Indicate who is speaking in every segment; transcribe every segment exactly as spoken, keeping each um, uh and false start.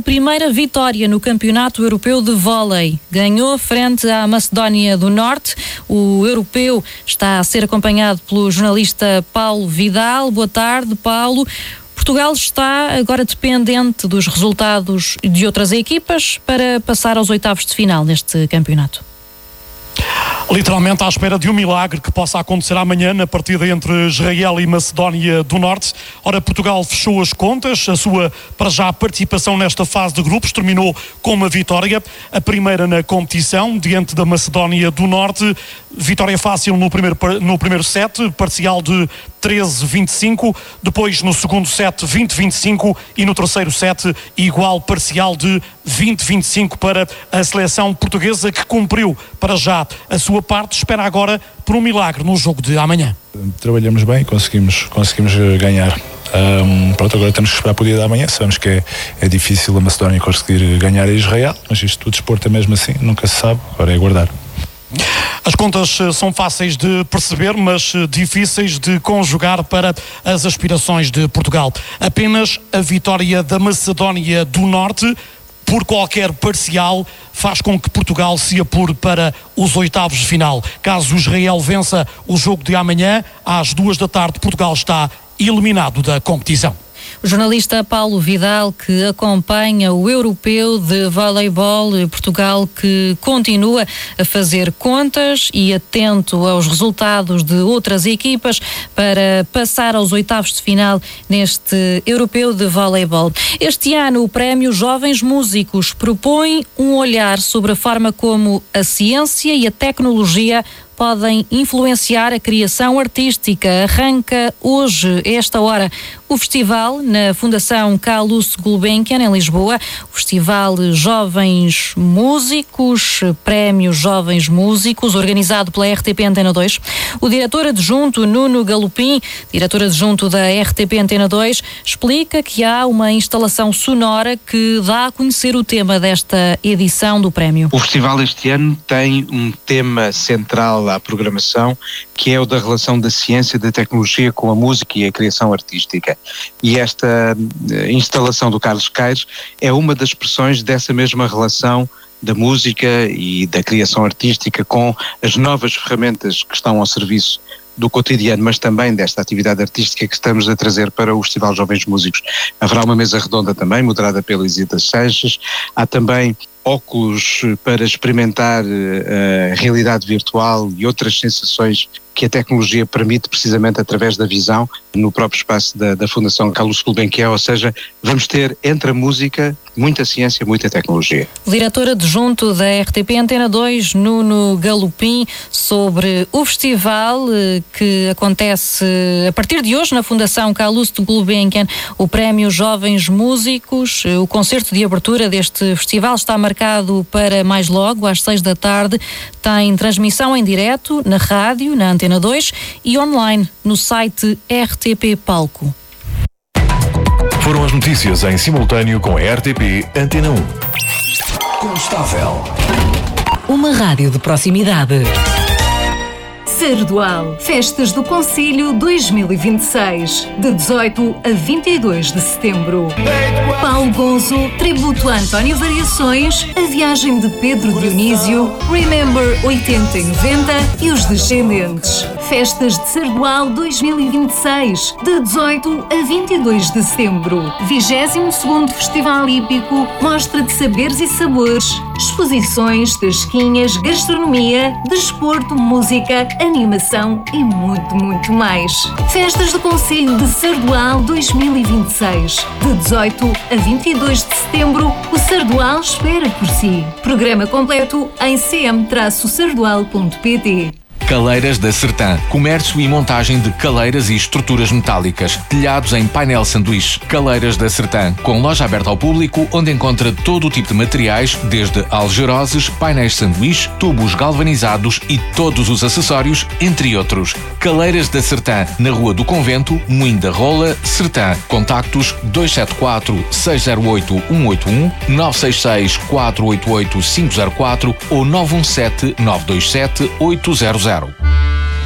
Speaker 1: primeira vitória no Campeonato Europeu de Vôlei. Ganhou frente à Macedónia do Norte. O europeu está a ser acompanhado pelo jornalista Paulo Vidal. Boa tarde, Paulo. Portugal está agora dependente dos resultados de outras equipas para passar aos oitavos de final neste campeonato.
Speaker 2: Literalmente à espera de um milagre que possa acontecer amanhã na partida entre Israel e Macedónia do Norte. Ora, Portugal fechou as contas, a sua, para já, participação nesta fase de grupos terminou com uma vitória, a primeira na competição, diante da Macedónia do Norte. Vitória fácil no primeiro, no primeiro set, parcial de treze a vinte e cinco, depois no segundo set vinte a vinte e cinco e no terceiro set igual parcial de vinte a vinte e cinco para a seleção portuguesa, que cumpriu para já a sua parte, espera agora por um milagre no jogo de amanhã.
Speaker 3: Trabalhamos bem, conseguimos, conseguimos ganhar. Um, pronto, agora temos que esperar para o dia de amanhã. Sabemos que é, é difícil a Macedónia conseguir ganhar a Israel, mas isto tudo desporto é mesmo assim, nunca se sabe, agora é aguardar.
Speaker 2: As contas são fáceis de perceber, mas difíceis de conjugar para as aspirações de Portugal. Apenas a vitória da Macedónia do Norte, por qualquer parcial, faz com que Portugal se apure para os oitavos de final. Caso o Israel vença o jogo de amanhã, às duas da tarde, Portugal está eliminado da competição.
Speaker 1: O jornalista Paulo Vidal, que acompanha o europeu de voleibol, Portugal, que continua a fazer contas e atento aos resultados de outras equipas para passar aos oitavos de final neste europeu de voleibol. Este ano, o Prémio Jovens Músicos propõe um olhar sobre a forma como a ciência e a tecnologia podem influenciar a criação artística. Arranca hoje, a esta hora, o festival na Fundação Carlos Gulbenkian, em Lisboa. O Festival Jovens Músicos, Prémio Jovens Músicos, organizado pela R T P Antena dois. O diretor adjunto, Nuno Galopim, diretor adjunto da R T P Antena dois, explica que há uma instalação sonora que dá a conhecer o tema desta edição do prémio.
Speaker 4: O festival este ano tem um tema central à programação, que é o da relação da ciência e da tecnologia com a música e a criação artística. E esta instalação do Carlos Queires é uma das expressões dessa mesma relação da música e da criação artística com as novas ferramentas que estão ao serviço do cotidiano, mas também desta atividade artística que estamos a trazer para o Festival Jovens Músicos. Haverá uma mesa redonda também, moderada pela Isida Sanches. Há também óculos para experimentar a realidade virtual e outras sensações que a tecnologia permite, precisamente através da visão, no próprio espaço da, da Fundação Carlos Gulbenkian. Ou seja, vamos ter entre a música muita ciência, muita tecnologia.
Speaker 1: O diretor adjunto da R T P Antena dois, Nuno Galopim, sobre o festival que acontece a partir de hoje na Fundação Carlos Gulbenkian, o Prémio Jovens Músicos. O concerto de abertura deste festival está marcado para mais logo, às seis da tarde. Tem transmissão em direto na rádio, na Antena dois e online no site R T P Palco.
Speaker 5: Foram as notícias em simultâneo com a R T P Antena um.
Speaker 6: Constável. Uma rádio de proximidade. Sardual, Festas do Concelho dois mil e vinte e seis, de dezoito a vinte e dois de setembro. Paulo Gonzo, tributo a António Variações, a viagem de Pedro Dionísio, Remember oitenta e noventa e os Descendentes. Festas de Sardual dois mil e vinte e seis, de dezoito a vinte e dois de setembro. vigésimo segundo Festival Hípico, mostra de saberes e sabores, exposições, tasquinhas, gastronomia, desporto, música, animação e muito, muito mais. Festas do Concelho de Sardual dois mil e vinte e seis. De dezoito a vinte e dois de setembro, o Sardual espera por si. Programa completo em c m traço sardual ponto p t.
Speaker 7: Caleiras da Sertã. Comércio e montagem de caleiras e estruturas metálicas. Telhados em painel sanduíche. Caleiras da Sertã. Com loja aberta ao público, onde encontra todo o tipo de materiais, desde algeroses, painéis sanduíche, tubos galvanizados e todos os acessórios, entre outros. Caleiras da Sertã. Na Rua do Convento, Moinho da Rola, Sertã. Contactos dois sete quatro, seis zero oito, um oito um, nove seis seis, quatro oito oito, cinco zero quatro ou nove um sete, nove dois sete, oito zero zero.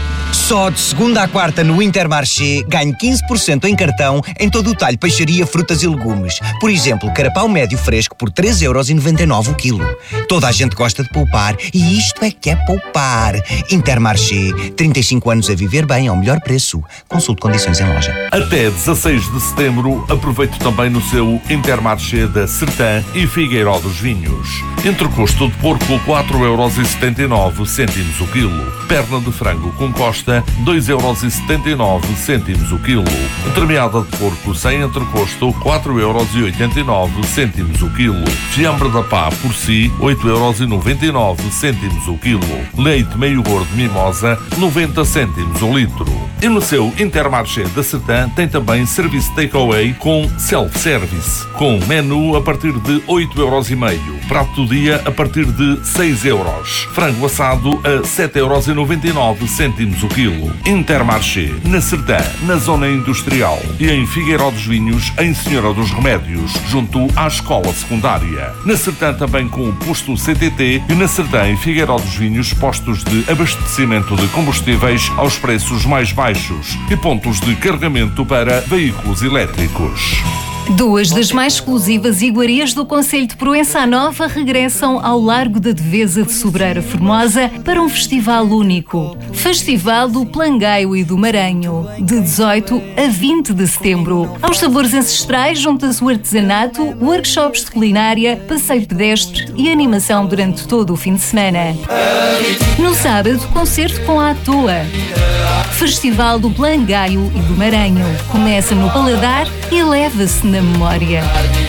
Speaker 8: Só de segunda à quarta no Intermarché ganho quinze por cento em cartão em todo o talho peixaria, frutas e legumes. Por exemplo, carapau médio fresco por três euros e noventa e nove o quilo. Toda a gente gosta de poupar e isto é que é poupar. Intermarché, trinta e cinco anos a viver bem ao melhor preço. Consulte condições em loja.
Speaker 9: Até dezasseis de setembro, aproveite também no seu Intermarché da Sertã e Figueiró dos Vinhos. Entrecosto de porco, quatro euros e setenta e nove cêntimos o quilo. Perna de frango com costa, dois euros e setenta e nove cêntimos o quilo. Entremeada de porco sem entrecosto, quatro euros e oitenta e nove cêntimos o quilo. Fiambre da pá por si, oito euros e noventa e nove cêntimos o quilo. Leite meio gordo mimosa, noventa cêntimos o litro. E no seu Intermarché da Sertã tem também serviço takeaway com self-service, com menu a partir de oito euros e meio. Prato do dia a partir de seis euros. Frango assado a sete euros e noventa e nove cêntimos o quilo. Intermarché, na Sertã, na zona industrial. E em Figueiró dos Vinhos, em Senhora dos Remédios, junto à escola secundária. Na Sertã também com o posto C T T e na Sertã em Figueiró dos Vinhos, postos de abastecimento de combustíveis aos preços mais baixos e pontos de carregamento para veículos elétricos.
Speaker 6: Duas das mais exclusivas iguarias do concelho de Proença Nova regressam ao Largo da Devesa de Sobreira Formosa para um festival único. Festival do Plangaio e do Maranho, de dezoito a vinte de setembro. Aos sabores ancestrais junta-se o artesanato, workshops de culinária, passeio pedestre e animação durante todo o fim de semana. No sábado, concerto com a Toa. Festival do Plangaio e do Maranho. Começa no paladar e leva-se na memória.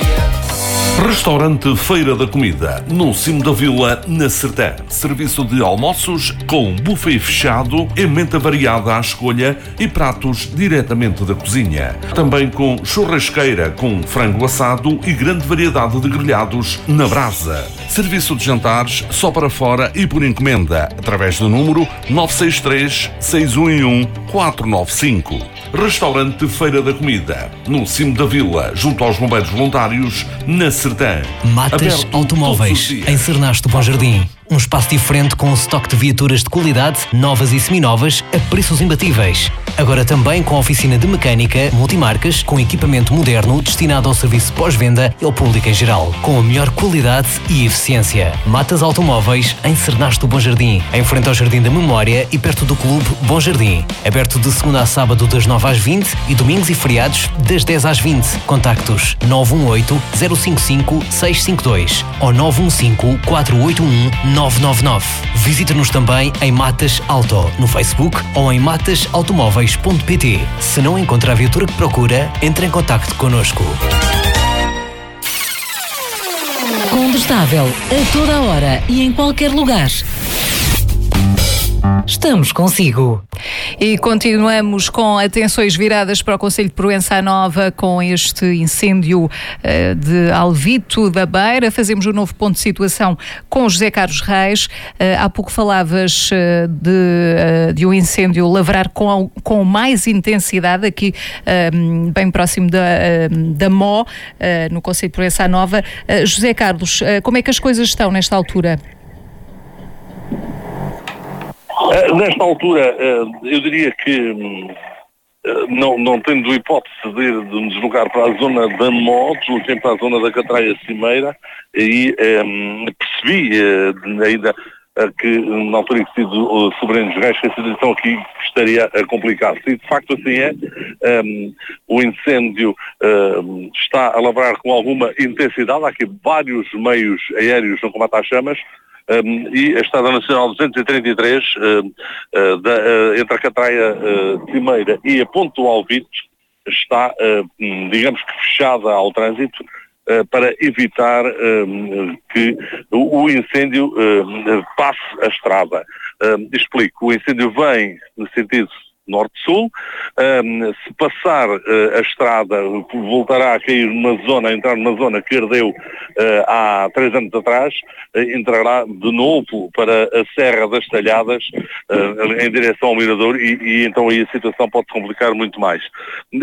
Speaker 9: Restaurante Feira da Comida, no cimo da vila, na Sertã. Serviço de almoços com buffet fechado, emenda variada à escolha e pratos diretamente da cozinha. Também com churrasqueira com frango assado e grande variedade de grelhados na brasa. Serviço de jantares só para fora e por encomenda, através do número nove seis três, seis um um, quatro nove cinco. Restaurante Feira da Comida, no cimo da vila, junto aos bombeiros voluntários, na Sertã.
Speaker 10: Matas Automóveis, em Cernasto Bom Jardim. Um espaço diferente com um estoque de viaturas de qualidade, novas e seminovas, a preços imbatíveis. Agora também com oficina de mecânica, multimarcas, com equipamento moderno destinado ao serviço pós-venda e ao público em geral, com a melhor qualidade e eficiência. Matas Automóveis, em Cernasto Bom Jardim, em frente ao Jardim da Memória e perto do Clube Bom Jardim. Aberto de segunda a sábado das nove às vinte e domingos e feriados das dez às vinte. Contactos nove um oito, zero cinco cinco, seis cinco dois ou nove um cinco, quatro oito um, nove nove nove. Visite-nos também em Matas Auto, no Facebook ou em matas automóveis ponto pt. Se não encontra a viatura que procura, entre em contacto connosco.
Speaker 1: Combustável a toda a hora e em qualquer lugar. Estamos consigo.
Speaker 6: E continuamos com atenções viradas para o concelho de Proença Nova com este incêndio uh, de Alvito da Beira. Fazemos um novo ponto de situação com José Carlos Reis. Uh, há pouco falavas uh, de, uh, de um incêndio lavrar com, com mais intensidade aqui uh, bem próximo da, uh, da Mó, uh, no concelho de Proença Nova. Uh, José Carlos, uh, como é que as coisas estão nesta altura?
Speaker 11: Uh, nesta altura, uh, eu diria que, uh, não, não tendo hipótese de, de me deslocar para a zona da Mó, desloquei para a zona da Catraia Cimeira e um, percebi uh, ainda uh, que, na altura em que estive uh, soberano dos Reis, que a situação aqui estaria a complicar-se. E de facto assim é. Um, o incêndio um, está a lavrar com alguma intensidade. Há aqui vários meios aéreos no combate às chamas. Um, e a Estrada Nacional duzentos e trinta e três, uh, uh, da, uh, entre a Catraia uh, Cimeira e a Ponte do Alvito, está, uh, digamos que, fechada ao trânsito uh, para evitar uh, que o, o incêndio uh, passe a estrada. Uh, explico, o incêndio vem no sentido norte-sul, um, se passar uh, a estrada, voltará a cair numa zona, a entrar numa zona que ardeu uh, há três anos atrás, uh, entrará de novo para a Serra das Talhadas, uh, em direção ao Mirador, e, e então aí a situação pode se complicar muito mais. O,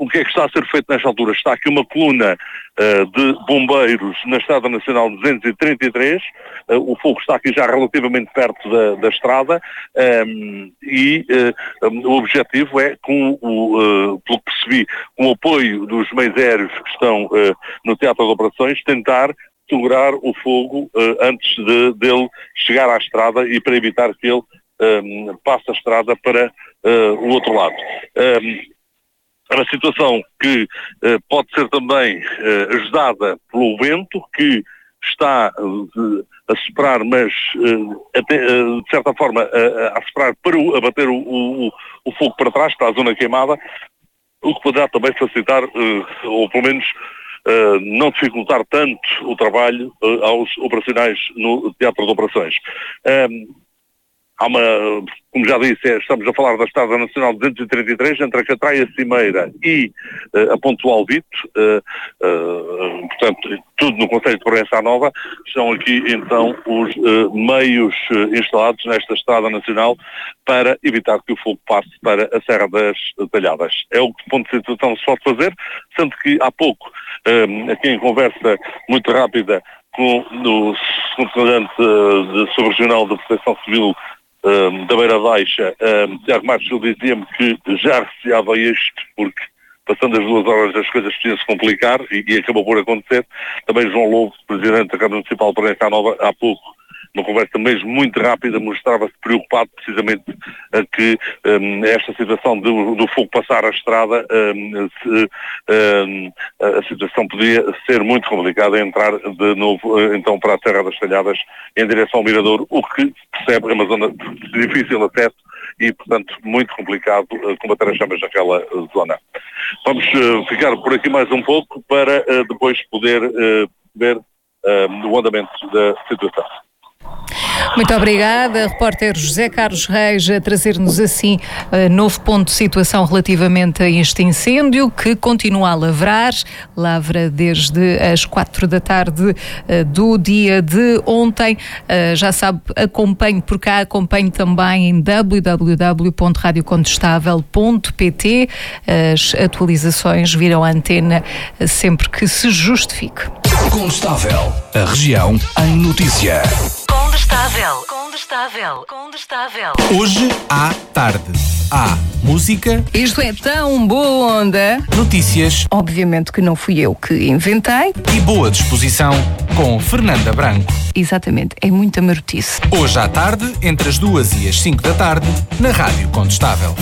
Speaker 11: o que é que está a ser feito nesta altura? Está aqui uma coluna uh, de bombeiros na Estrada Nacional duzentos e trinta e três, uh, o fogo está aqui já relativamente perto da, da estrada, um, e uh, um, o objetivo é, com o, uh, pelo que percebi, com o apoio dos meios aéreos que estão uh, no teatro de operações, tentar segurar o fogo uh, antes de, dele chegar à estrada e para evitar que ele um, passe a estrada para uh, o outro lado. Um, É uma situação que uh, pode ser também uh, ajudada pelo vento, que está uh, a soprar, mas uh, até, uh, de certa forma uh, a soprar para o, a bater o, o, o fogo para trás, para a zona queimada, o que poderá também facilitar, uh, ou pelo menos uh, não dificultar tanto o trabalho uh, aos operacionais no teatro de operações. Um, Há uma, como já disse, estamos a falar da Estrada Nacional duzentos e trinta e três, entre a Catraia Cimeira e uh, a Ponte do Alvito, uh, uh, portanto, tudo no concelho de Proença Nova. Estão aqui, então, os uh, meios uh, instalados nesta Estrada Nacional para evitar que o fogo passe para a Serra das Talhadas. É o que, ponto de situação, se pode fazer, sendo que há pouco, uh, aqui em conversa muito rápida, com o segundo comandante uh, de Subregional da Proteção Civil Um, da Beira Baixa, um, Tiago Marques, dizia-me que já receava isto, porque passando as duas horas as coisas podiam se complicar, e, e acabou por acontecer. Também João Lobo, Presidente da Câmara Municipal de Proença Nova, há pouco, uma conversa mesmo muito rápida, mostrava-se preocupado precisamente a que um, esta situação do, do fogo passar a estrada, um, se, um, a situação podia ser muito complicada, entrar de novo então para a Serra das Talhadas em direção ao Mirador, o que percebe é uma zona de difícil acesso e, portanto, muito complicado uh, combater as chamas naquela uh, zona. Vamos uh, ficar por aqui mais um pouco para uh, depois poder uh, ver uh, o andamento da situação.
Speaker 1: Muito obrigada, repórter José Carlos Reis, a trazer-nos assim uh, novo ponto de situação relativamente a este incêndio que continua a lavrar, lavra desde as quatro da tarde uh, do dia de ontem. Uh, já sabe, acompanhe por cá, acompanhe também em w w w ponto radio contestável ponto p t. As atualizações virão à antena sempre que se justifique.
Speaker 5: Contestável, a região em notícia.
Speaker 6: Condestável, condestável, condestável.
Speaker 12: Hoje à tarde há música.
Speaker 1: Isto é tão boa onda.
Speaker 12: Notícias.
Speaker 1: Obviamente que não fui eu que inventei.
Speaker 12: E boa disposição com Fernanda Branco.
Speaker 1: Exatamente, é muita marotice.
Speaker 12: Hoje à tarde, entre as duas e as cinco da tarde, na Rádio Contestável.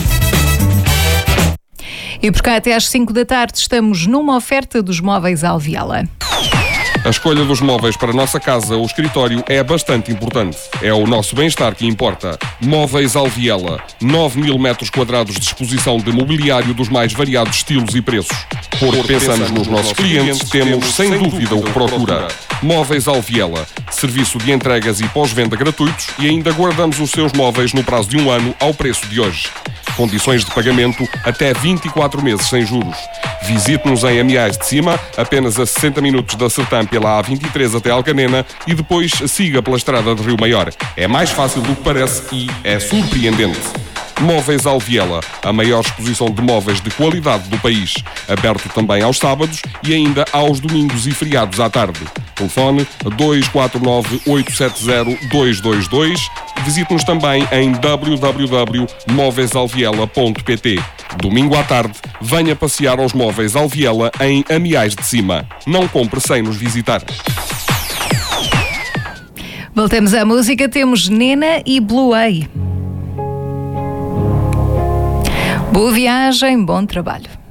Speaker 1: E por cá até às cinco da tarde estamos numa oferta dos móveis Alviela.
Speaker 13: A escolha dos móveis para a nossa casa ou escritório é bastante importante. É o nosso bem-estar que importa. Móveis Alviela. nove mil metros quadrados de exposição de mobiliário dos mais variados estilos e preços. Porque pensamos nos nossos clientes, temos sem dúvida o que procura. Móveis Alviela. Serviço de entregas e pós-venda gratuitos e ainda guardamos os seus móveis no prazo de um ano ao preço de hoje. Condições de pagamento até vinte e quatro meses sem juros. Visite-nos em Amiais de Cima, apenas a sessenta minutos da Sertã pela A vinte e três até Alcanena e depois siga pela estrada de Rio Maior. É mais fácil do que parece e é surpreendente. Móveis Alviela, a maior exposição de móveis de qualidade do país. Aberto também aos sábados e ainda aos domingos e feriados à tarde. Telefone dois quatro nove, oito sete zero, dois dois dois. Visite-nos também em w w w ponto móveis alviela ponto p t. Domingo à tarde, venha passear aos Móveis Alviela em Amiais de Cima. Não compre sem nos visitar.
Speaker 1: Voltamos à música, temos Nena e Blue A. Boa viagem, bom trabalho.